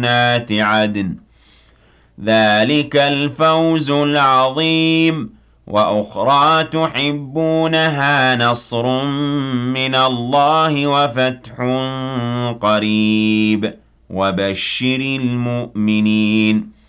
جنات عدن ذلك الفوز العظيم وأخرى تحبونها نصر من الله وفتح قريب وبشر المؤمنين